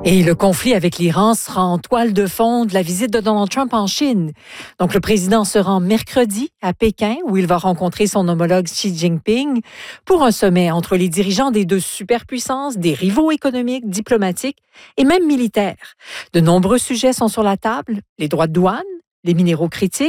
Et le conflit avec l'Iran sera en toile de fond de la visite de Donald Trump en Chine. Donc, le président se rend mercredi à Pékin, où il va rencontrer son homologue Xi Jinping pour un sommet entre les dirigeants des deux superpuissances, des rivaux économiques, diplomatiques et même militaires. De nombreux sujets sont sur la table, les droits de douane, les minéraux critiques,